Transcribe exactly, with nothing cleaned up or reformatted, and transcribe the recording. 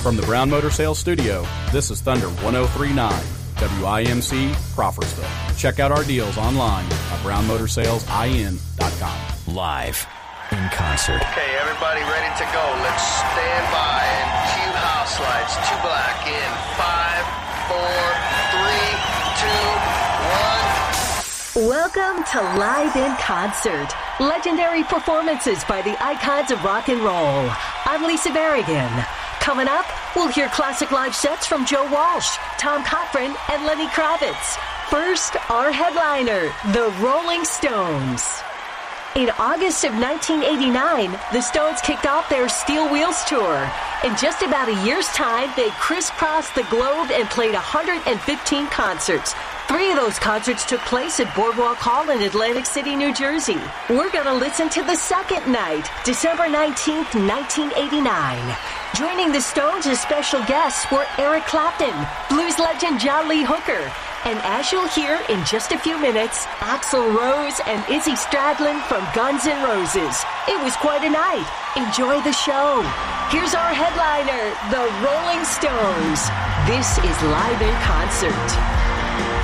From the Brown Motor Sales Studio, this is Thunder one oh three point nine, W I M C, Crawfordsville. Check out our deals online at brown motor sales I N dot com. Live in concert. Okay, everybody ready to go. Let's stand by and cue house lights. Two black in five, four, three, two, one. Welcome to Live in Concert. Legendary performances by the icons of rock and roll. I'm Lisa Berrigan. Coming up, we'll hear classic live sets from Joe Walsh, Tom Cochrane, and Lenny Kravitz. First, our headliner, the Rolling Stones. In August of nineteen eighty-nine, the Stones kicked off their Steel Wheels tour. In just about a year's time, they crisscrossed the globe and played one hundred fifteen concerts. Three of those concerts took place at Boardwalk Hall in Atlantic City, New Jersey. We're going to listen to the second night, December nineteenth, nineteen eighty-nine. Joining the Stones as special guests were Eric Clapton, blues legend John Lee Hooker, and as you'll hear in just a few minutes, Axl Rose and Izzy Stradlin from Guns N' Roses. It was quite a night. Enjoy the show. Here's our headliner, the Rolling Stones. This is Live in Concert.